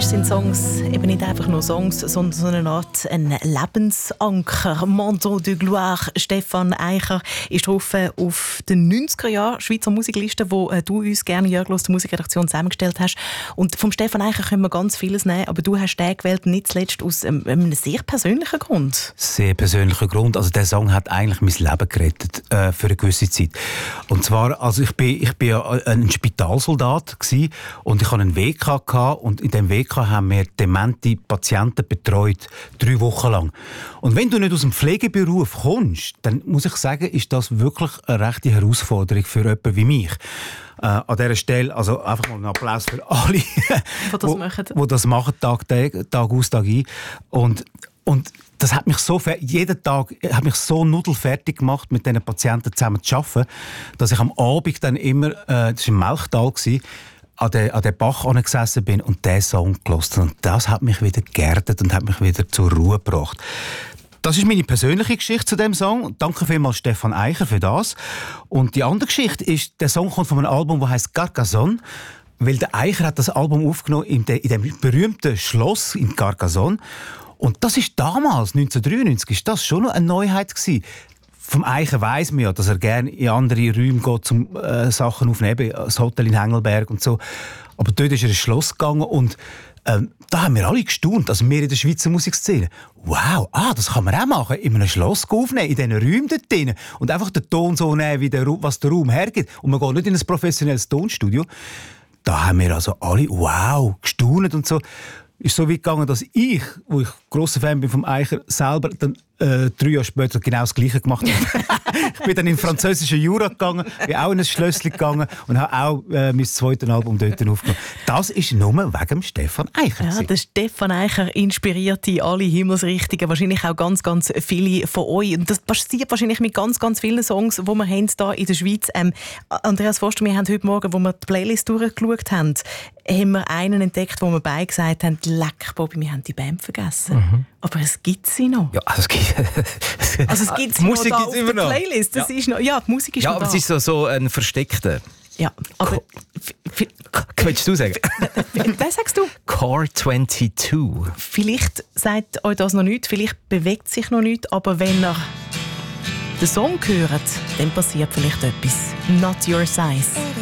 manchmal sind Songs eben nicht einfach nur Songs, sondern so eine Art ein Lebensanker. Manteau de Gloire, Stefan Eicher ist drauf auf den 90er Jahren Schweizer Musikliste, wo du uns gerne, Jörg, aus der Musikredaktion zusammengestellt hast. Und vom Stefan Eicher können wir ganz vieles nehmen, aber du hast den gewählt, nicht zuletzt aus einem sehr persönlichen Grund. Sehr persönlicher Grund. Also der Song hat eigentlich mein Leben gerettet für eine gewisse Zeit. Und zwar, also ich bin ja ein Spitalsoldat gewesen, und ich hatte einen WK gehabt, und in diesem WK haben wir demente Patienten betreut, 3 Wochen lang. Und wenn du nicht aus dem Pflegeberuf kommst, dann muss ich sagen, ist das wirklich eine rechte Herausforderung für jemanden wie mich. An dieser Stelle also einfach mal einen Applaus für alle, die das machen, Tag aus, Tag ein. Und das hat mich jeden Tag hat mich so nudelfertig gemacht, mit diesen Patienten zusammen zu arbeiten, dass ich am Abend dann immer, das war im Melchtal, an den Bach gesessen bin und diesen Song gehört. Und das hat mich wieder geerdet und hat mich wieder zur Ruhe gebracht. Das ist meine persönliche Geschichte zu dem Song. Danke vielmals Stefan Eicher für das. Und die andere Geschichte ist, der Song kommt von einem Album, das heisst Carcassonne. Weil der Eicher hat das Album aufgenommen in dem berühmten Schloss in Carcassonne. Und das ist damals, 1993, ist das schon noch eine Neuheit gewesen. Vom Eicher weiss man ja, dass er gerne in andere Räume geht, um Sachen aufzunehmen, das Hotel in Hengelberg und so. Aber dort ist er ins Schloss gegangen und da haben wir alle gestaunt, also wir in der Schweizer Musikszene. Wow, das kann man auch machen, in einem Schloss aufnehmen, in diesen Räumen dort drin und einfach den Ton so nehmen, was der Raum hergibt. Und man geht nicht in ein professionelles Tonstudio. Da haben wir also alle, wow, gestaunt und so. Ist so weit gegangen, dass ich, wo ich grosser Fan bin vom Eicher, selber dann 3 Jahre später genau das Gleiche gemacht habe. Ich bin dann in den französischen Jura gegangen, bin auch in ein Schlösschen gegangen und habe auch mein zweites Album dort aufgenommen. Das ist nur wegen dem Stefan Eicher. Ja, der Stefan Eicher inspirierte alle Himmelsrichtungen, wahrscheinlich auch ganz, ganz viele von euch. Und das passiert wahrscheinlich mit ganz, ganz vielen Songs, die wir haben hier in der Schweiz. Andreas Forster, wir haben heute Morgen, wo wir die Playlist durchgeschaut haben, haben wir einen entdeckt, wo wir beide gesagt haben, leck, Bobby, wir haben die Band vergessen. Mhm. Aber es gibt sie noch. Ja, es gibt es gibt sie Musik noch auf der Playlist. Das ist noch, ja, die Musik ist noch aber da. es ist so ein versteckter. Ja, aber... Willst du sagen? Das sagst du. Core 22. Vielleicht sagt euch das noch nicht, vielleicht bewegt sich noch nicht, aber wenn ihr den Song hört, dann passiert vielleicht etwas. Not Your Size.